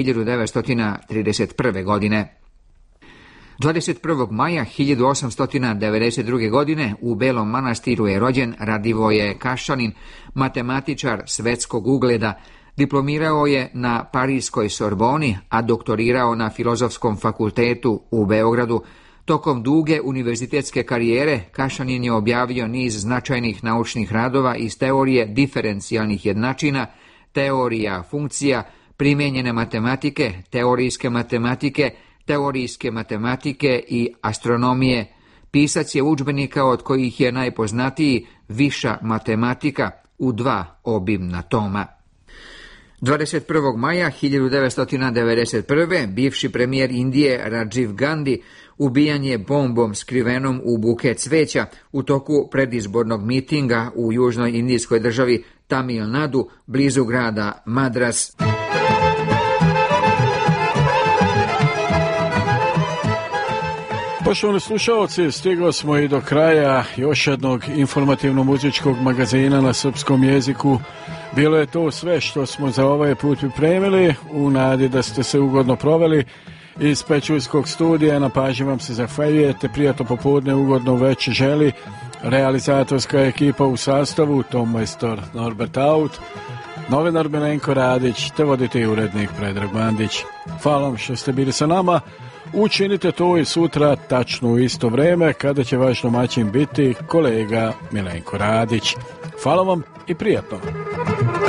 1931. godine. 21. maja 1892. godine u Belom Manastiru je rođen Radivoje Kašanin, matematičar svetskog ugleda. Diplomirao je na Parijskoj Sorboni, a doktorirao na Filozofskom fakultetu u Beogradu. Tokom duge univerzitetske karijere Kašanin je objavio niz značajnih naučnih radova iz teorije diferencijalnih jednačina, teorija funkcija, primijenjene matematike, teorijske matematike i astronomije. Pisac je udžbenika od kojih je najpoznatiji Viša matematika u 2 obimna toma. 21. maja 1991. bivši premijer Indije Rajiv Gandhi ubijan je bombom skrivenom u buket cveća u toku predizbornog mitinga u južnoj indijskoj državi Tamil Nadu, blizu grada Madras. Poštovani slušalci, stigli smo i do kraja još jednog informativno-muzičkog magazina na srpskom jeziku. Bilo je to sve što smo za ovaj put pripremili, u nadi da ste se ugodno proveli. Iz Pečuljskog studija na pažnji vam se zahvaljujete, prijatno popodne, ugodno večer želi realizatorska ekipa u sastavu, tonmajstor Norbert Aut, novinar Milenko Radić te voditelj i urednik Predrag Mandić. Hvala vam što ste bili sa nama. Učinite to i sutra tačno u isto vrijeme kada će vaš domaćin biti kolega Milenko Radić. Hvala vam i prijatno.